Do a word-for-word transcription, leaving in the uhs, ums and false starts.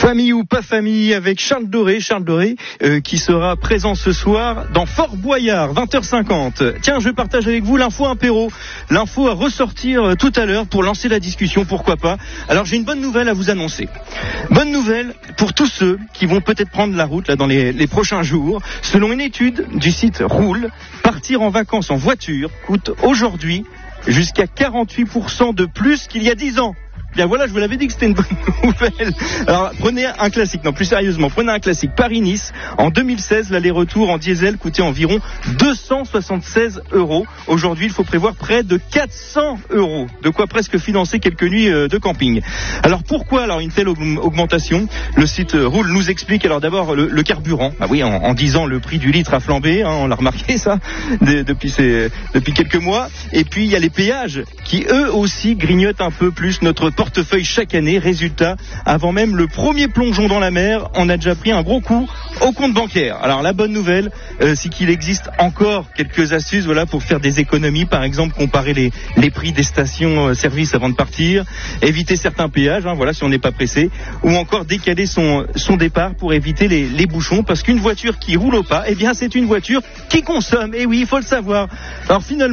Famille ou pas famille avec Charles Doré, Charles Doré euh, qui sera présent ce soir dans Fort Boyard, vingt heures cinquante. Tiens, je partage avec vous l'info impéro, l'info à ressortir euh, tout à l'heure pour lancer la discussion, pourquoi pas. Alors j'ai une bonne nouvelle à vous annoncer. Bonne nouvelle pour tous ceux qui vont peut-être prendre la route là dans les, les prochains jours. Selon une étude du site Roule, partir en vacances en voiture coûte aujourd'hui jusqu'à quarante-huit pour cent de plus qu'il y a dix ans. Bien voilà, je vous l'avais dit que c'était une bonne nouvelle. Alors prenez un classique, non plus sérieusement, prenez un classique. Paris-Nice, en deux mille seize, l'aller-retour en diesel coûtait environ deux cent soixante-seize euros. Aujourd'hui, il faut prévoir près de quatre cents euros. De quoi presque financer quelques nuits de camping. Alors pourquoi alors une telle augmentation? Le site Roule nous explique. Alors d'abord le, le carburant. Ah oui, en, en dix ans, le prix du litre a flambé, hein, on l'a remarqué ça de, depuis, ces, depuis quelques mois. Et puis il y a les péages qui eux aussi grignotent un peu plus notre portefeuille chaque année. Résultat, avant même le premier plongeon dans la mer, on a déjà pris un gros coup au compte bancaire. Alors la bonne nouvelle, euh, c'est qu'il existe encore quelques astuces, voilà, pour faire des économies. Par exemple, comparer les, les prix des stations-service avant de partir, éviter certains péages, hein, voilà, si on n'est pas pressé, ou encore décaler son, son départ pour éviter les, les bouchons, parce qu'une voiture qui roule au pas, eh bien c'est une voiture qui consomme. Et oui, il faut le savoir. Alors finalement,